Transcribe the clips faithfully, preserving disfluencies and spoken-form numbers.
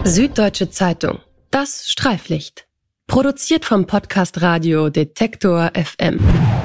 Süddeutsche Zeitung. Das Streiflicht. Produziert vom Podcast Radio Detektor F M.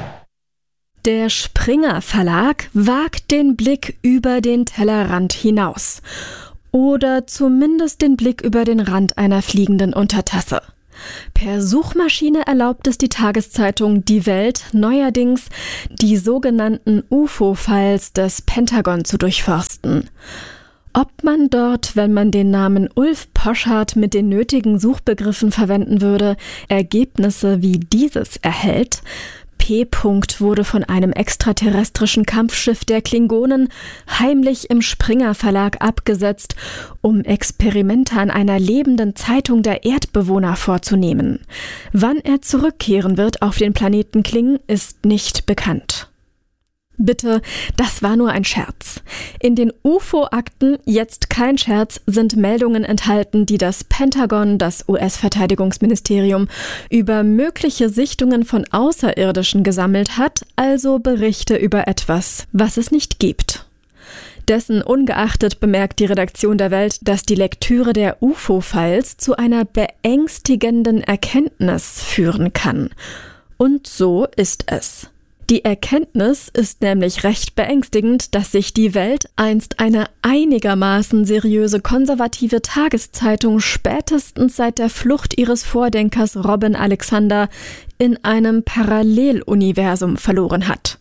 Der Springer Verlag wagt den Blick über den Tellerrand hinaus. Oder zumindest den Blick über den Rand einer fliegenden Untertasse. Per Suchmaschine erlaubt es die Tageszeitung Die Welt neuerdings, die sogenannten U F O-Files des Pentagon zu durchforsten. Ob man dort, wenn man den Namen Ulf Poschardt mit den nötigen Suchbegriffen verwenden würde, Ergebnisse wie dieses erhält? P. wurde von einem extraterrestrischen Kampfschiff der Klingonen heimlich im Springer Verlag abgesetzt, um Experimente an einer lebenden Zeitung der Erdbewohner vorzunehmen. Wann er zurückkehren wird auf den Planeten Kling, ist nicht bekannt. Bitte, das war nur ein Scherz. In den U F O-Akten, jetzt kein Scherz, sind Meldungen enthalten, die das Pentagon, das U S-Verteidigungsministerium, über mögliche Sichtungen von Außerirdischen gesammelt hat, also Berichte über etwas, was es nicht gibt. Dessen ungeachtet bemerkt die Redaktion der Welt, dass die Lektüre der U F O-Files zu einer beängstigenden Erkenntnis führen kann. Und so ist es. Die Erkenntnis ist nämlich recht beängstigend, dass sich die Welt, einst eine einigermaßen seriöse konservative Tageszeitung, spätestens seit der Flucht ihres Vordenkers Robin Alexander in einem Paralleluniversum verloren hat.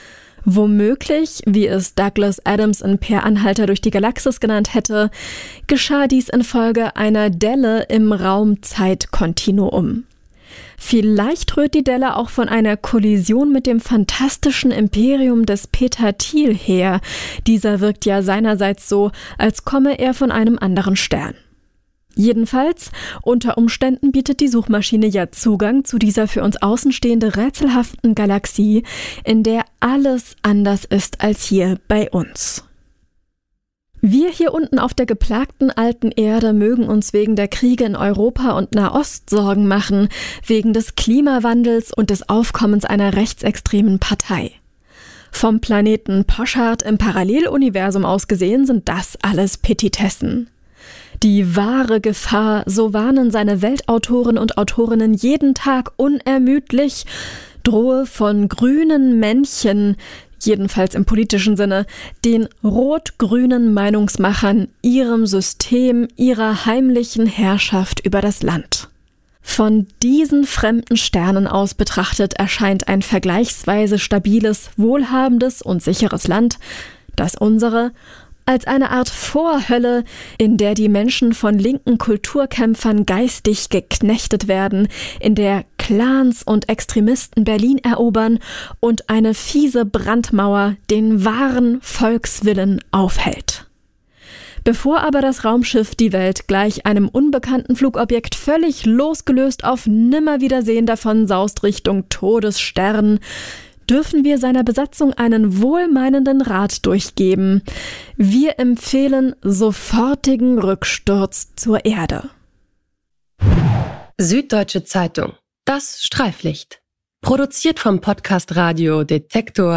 Womöglich, wie es Douglas Adams in Per Anhalter durch die Galaxis genannt hätte, geschah dies infolge einer Delle im Raum-Zeit-Kontinuum. Vielleicht rührt die Delle auch von einer Kollision mit dem fantastischen Imperium des Peter Thiel her. Dieser wirkt ja seinerseits so, als komme er von einem anderen Stern. Jedenfalls, unter Umständen bietet die Suchmaschine ja Zugang zu dieser für uns Außenstehende rätselhaften Galaxie, in der alles anders ist als hier bei uns. Wir hier unten auf der geplagten alten Erde mögen uns wegen der Kriege in Europa und Nahost Sorgen machen, wegen des Klimawandels und des Aufkommens einer rechtsextremen Partei. Vom Planeten Poschardt im Paralleluniversum aus gesehen sind das alles Petitessen. Die wahre Gefahr, so warnen seine Weltautoren und Autorinnen jeden Tag unermüdlich, drohe von grünen Männchen, jedenfalls im politischen Sinne, den rot-grünen Meinungsmachern, ihrem System, ihrer heimlichen Herrschaft über das Land. Von diesen fremden Sternen aus betrachtet erscheint ein vergleichsweise stabiles, wohlhabendes und sicheres Land, das unsere, als eine Art Vorhölle, in der die Menschen von linken Kulturkämpfern geistig geknechtet werden, in der Clans und Extremisten Berlin erobern und eine fiese Brandmauer den wahren Volkswillen aufhält. Bevor aber das Raumschiff Die Welt gleich einem unbekannten Flugobjekt völlig losgelöst auf Nimmerwiedersehen davon saust Richtung Todesstern, dürfen wir seiner Besatzung einen wohlmeinenden Rat durchgeben. Wir empfehlen sofortigen Rücksturz zur Erde. Süddeutsche Zeitung. Das Streiflicht. Produziert vom Podcast Radio Detektor